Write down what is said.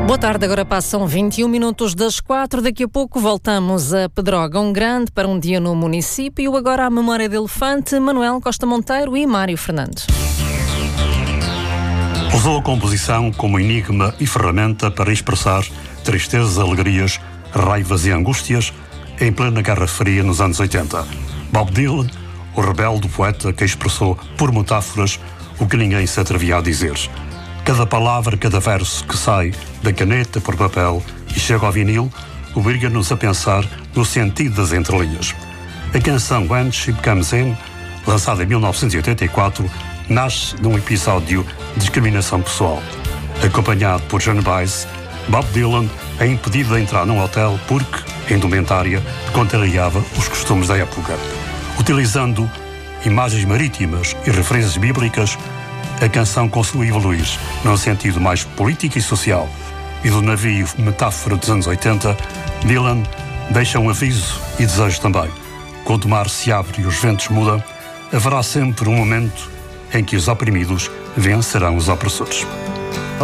Boa tarde, agora passam 21 minutos das 4. Daqui a pouco voltamos a Pedrógão Grande para um dia no município. Agora à memória de elefante, Manuel Costa Monteiro e Mário Fernandes. Usou a composição como enigma e ferramenta para expressar tristezas, alegrias, raivas e angústias em plena Guerra Fria nos anos 80. Bob Dylan, o rebelde poeta que expressou por metáforas o que ninguém se atrevia a dizer. Cada palavra, cada verso que sai da caneta por papel e chega ao vinil obriga-nos a pensar no sentido das entrelinhas. A canção When She Comes In, lançada em 1984, nasce de um episódio de discriminação pessoal. Acompanhado por Joan Baez, Bob Dylan é impedido de entrar num hotel porque a indumentária contrariava os costumes da época. Utilizando imagens marítimas e referências bíblicas, a canção conseguiu evoluir num sentido mais político e social. E do navio metáfora dos anos 80, Dylan deixa um aviso e desejo também. Quando o mar se abre e os ventos mudam, haverá sempre um momento em que os oprimidos vencerão os opressores.